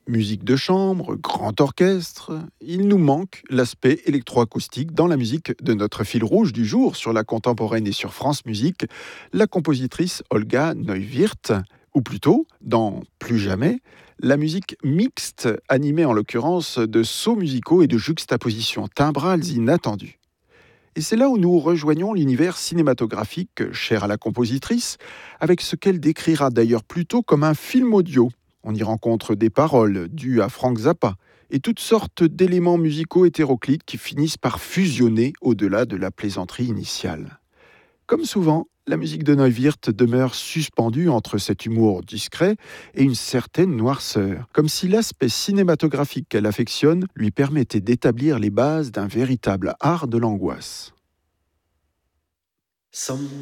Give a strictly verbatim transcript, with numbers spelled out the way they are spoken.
Musique de chambre, grand orchestre, il nous manque l'aspect électroacoustique dans la musique de notre fil rouge du jour sur la contemporaine et sur France Musique, la compositrice Olga Neuwirth, ou plutôt, dans Plus jamais, la musique mixte, animée en l'occurrence de sauts musicaux et de juxtapositions timbrales inattendues. Et c'est là où nous rejoignons l'univers cinématographique cher à la compositrice, avec ce qu'elle décrira d'ailleurs plutôt comme un film audio. On y rencontre des paroles dues à Frank Zappa et toutes sortes d'éléments musicaux hétéroclites qui finissent par fusionner au-delà de la plaisanterie initiale. Comme souvent, la musique de Neuwirth demeure suspendue entre cet humour discret et une certaine noirceur, comme si l'aspect cinématographique qu'elle affectionne lui permettait d'établir les bases d'un véritable art de l'angoisse. Some